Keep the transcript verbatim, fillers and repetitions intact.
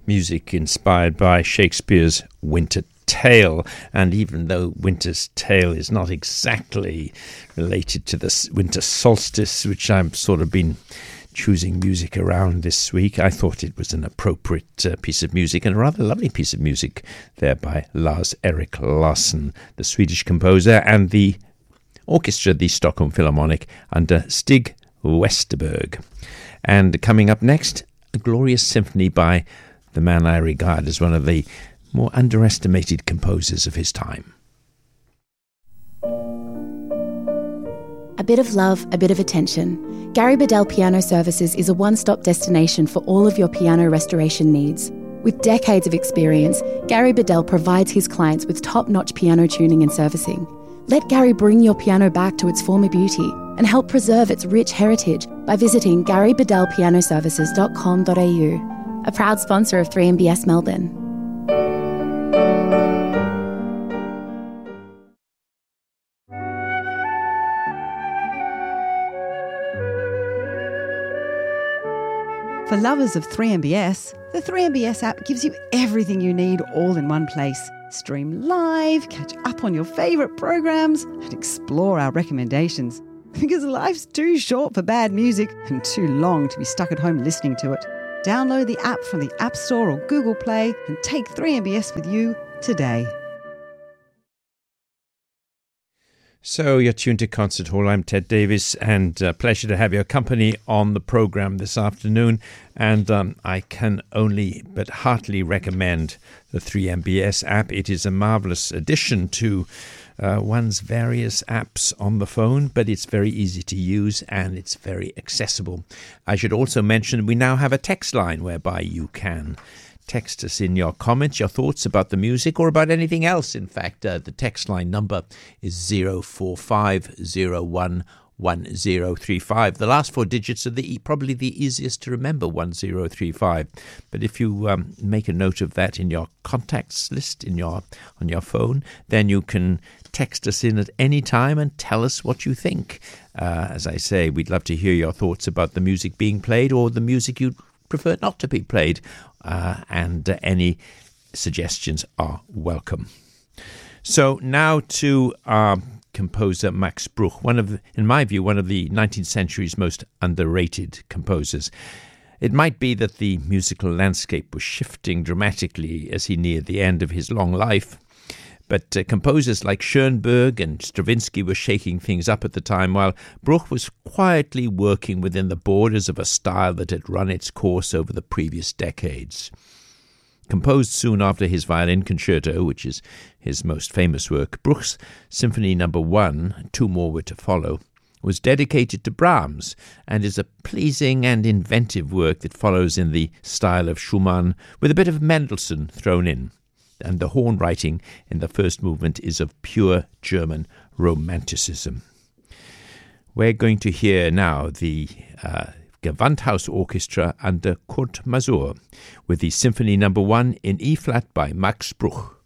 music inspired by Shakespeare's Winter Tale. And even though Winter's Tale is not exactly related to the winter solstice, which I've sort of been choosing music around this week, I thought it was an appropriate uh, piece of music, and a rather lovely piece of music there by Lars-Erik Larsson, the Swedish composer, and the orchestra, the Stockholm Philharmonic, under Stig Westerberg. And coming up next, a glorious symphony by the man I regard as one of the more underestimated composers of his time. A bit of love, a bit of attention. Gary Bedell Piano Services is a one-stop destination for all of your piano restoration needs. With decades of experience, Gary Bedell provides his clients with top-notch piano tuning and servicing. Let Gary bring your piano back to its former beauty and help preserve its rich heritage by visiting gary bedell piano services dot com dot a u, a proud sponsor of three M B S Melbourne. For lovers of three M B S, the three M B S app gives you everything you need all in one place. Stream live, catch up on your favourite programs, and explore our recommendations. Because life's too short for bad music and too long to be stuck at home listening to it. Download the app from the App Store or Google Play and take three M B S with you today. So you're tuned to Concert Hall. I'm Ted Davis, and uh, pleasure to have your company on the program this afternoon. And um, I can only but heartily recommend the three M B S app. It is a marvelous addition to uh, one's various apps on the phone, but it's very easy to use and it's very accessible. I should also mention we now have a text line whereby you can text us in your comments, your thoughts about the music or about anything else. In fact, uh, the text line number is zero four five zero one one zero three five. The last four digits are the probably the easiest to remember, one zero three five. But if you um, make a note of that in your contacts list in your on your phone, then you can text us in at any time and tell us what you think. Uh, as I say, we'd love to hear your thoughts about the music being played or the music you prefer not to be played, uh, and uh, any suggestions are welcome. So now to our composer Max Bruch, one of, in my view, one of the nineteenth century's most underrated composers. It might be that the musical landscape was shifting dramatically as he neared the end of his long life, but uh, composers like Schoenberg and Stravinsky were shaking things up at the time, while Bruch was quietly working within the borders of a style that had run its course over the previous decades. Composed soon after his violin concerto, which is his most famous work, Bruch's Symphony Number One, two more were to follow, was dedicated to Brahms and is a pleasing and inventive work that follows in the style of Schumann with a bit of Mendelssohn thrown in. And the horn writing in the first movement is of pure German Romanticism. We're going to hear now the uh, Gewandhaus Orchestra under Kurt Masur with the Symphony Number One in E-flat by Max Bruch.